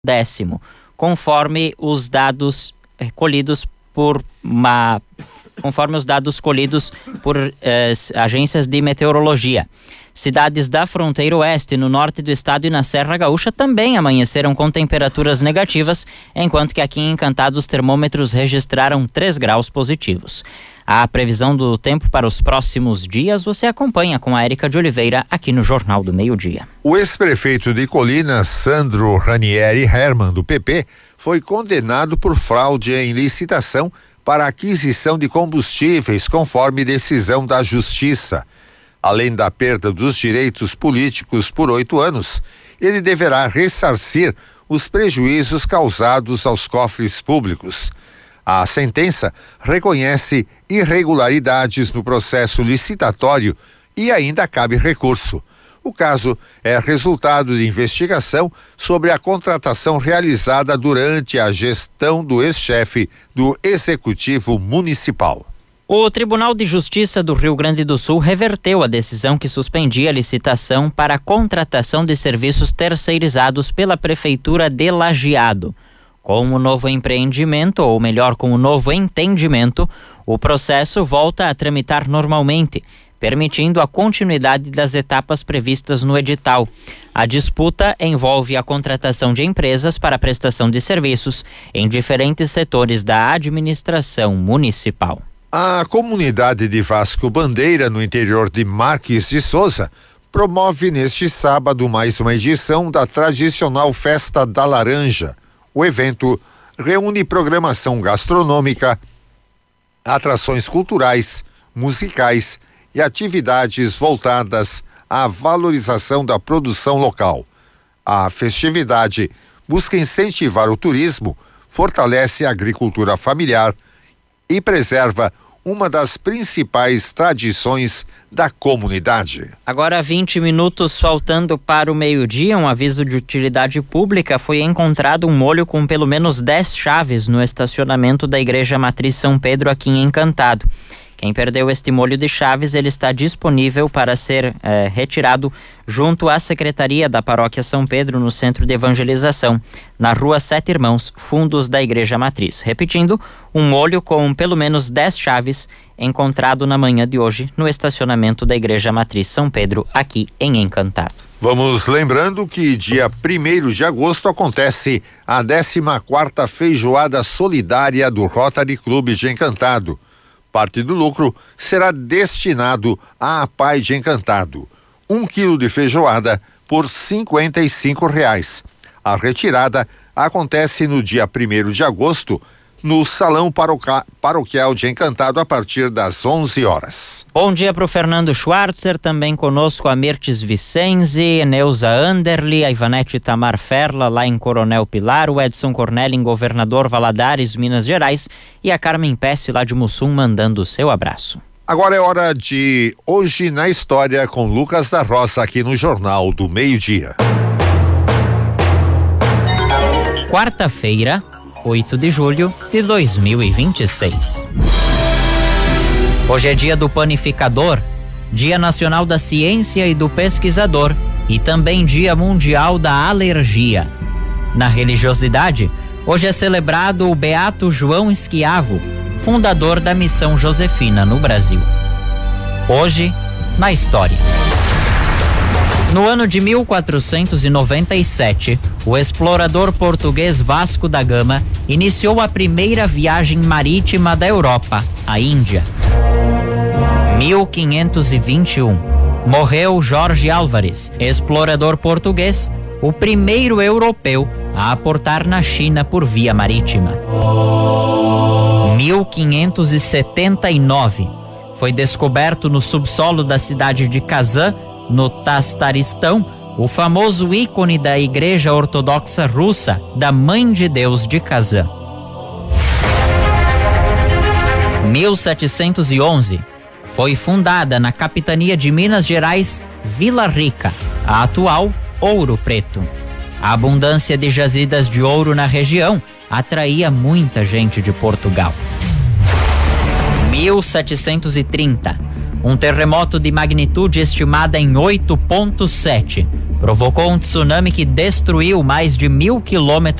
décimo, conforme os dados colhidos por agências de meteorologia. Cidades da fronteira oeste, no norte do estado e na Serra Gaúcha também amanheceram com temperaturas negativas, enquanto que aqui em Encantado os termômetros registraram 3 graus positivos. A previsão do tempo para os próximos dias você acompanha com a Érica de Oliveira aqui no Jornal do Meio-Dia. O ex-prefeito de Colinas, Sandro Ranieri Herman, do PP, foi condenado por fraude em licitação para aquisição de combustíveis, conforme decisão da Justiça. Além da perda dos direitos políticos por 8 anos, ele deverá ressarcir os prejuízos causados aos cofres públicos. A sentença reconhece irregularidades no processo licitatório e ainda cabe recurso. O caso é resultado de investigação sobre a contratação realizada durante a gestão do ex-chefe do Executivo Municipal. O Tribunal de Justiça do Rio Grande do Sul reverteu a decisão que suspendia a licitação para a contratação de serviços terceirizados pela Prefeitura de Lajeado. Com o novo empreendimento, ou melhor, com o novo entendimento, o processo volta a tramitar normalmente, permitindo a continuidade das etapas previstas no edital. A disputa envolve a contratação de empresas para a prestação de serviços em diferentes setores da administração municipal. A comunidade de Vasco Bandeira, no interior de Marques de Souza, promove neste sábado mais uma edição da tradicional Festa da Laranja. O evento reúne programação gastronômica, atrações culturais, musicais e atividades voltadas à valorização da produção local. A festividade busca incentivar o turismo, fortalece a agricultura familiar e preserva uma das principais tradições da comunidade. Agora 20 minutos faltando para o meio-dia, um aviso de utilidade pública: foi encontrado um molho com pelo menos 10 chaves no estacionamento da Igreja Matriz São Pedro aqui em Encantado. Quem perdeu este molho de chaves, ele está disponível para ser retirado junto à Secretaria da Paróquia São Pedro, no Centro de Evangelização, na Rua Sete Irmãos, fundos da Igreja Matriz. Repetindo, um molho com pelo menos 10 chaves encontrado na manhã de hoje no estacionamento da Igreja Matriz São Pedro, aqui em Encantado. Vamos lembrando que dia 1º de agosto acontece a 14ª Feijoada Solidária do Rotary Clube de Encantado. Parte do lucro será destinado à Pai de Encantado. 1 quilo de feijoada por R$55. A retirada acontece no dia 1º de agosto, no Salão Paroquial de Encantado, a partir das 11 horas. Bom dia para o Fernando Schwarzer, também conosco a Mirtes Vicenzi, Neuza Anderli, a Ivanete Tamar Ferla, lá em Coronel Pilar, o Edson Corneli em Governador Valadares, Minas Gerais, e a Carmen Pesce, lá de Mussum, mandando o seu abraço. Agora é hora de Hoje na História com Lucas da Roça, aqui no Jornal do Meio-Dia. Quarta-feira, 8 de julho de 2026. Hoje é dia do panificador, Dia Nacional da Ciência e do Pesquisador e também Dia Mundial da Alergia. Na religiosidade, hoje é celebrado o Beato João Schiavo, fundador da Missão Josefina no Brasil. Hoje, na história. No ano de 1497, o explorador português Vasco da Gama iniciou a primeira viagem marítima da Europa, a Índia. 1521, morreu Jorge Álvares, explorador português, o primeiro europeu a aportar na China por via marítima. 1579, foi descoberto no subsolo da cidade de Kazan, no Tastaristão, o famoso ícone da Igreja Ortodoxa Russa, da Mãe de Deus de Kazan. 1711, foi fundada na capitania de Minas Gerais, Vila Rica, a atual Ouro Preto. A abundância de jazidas de ouro na região atraía muita gente de Portugal. 1730, um terremoto de magnitude estimada em 8,7 provocou um tsunami que destruiu mais de 1.000 quilômetros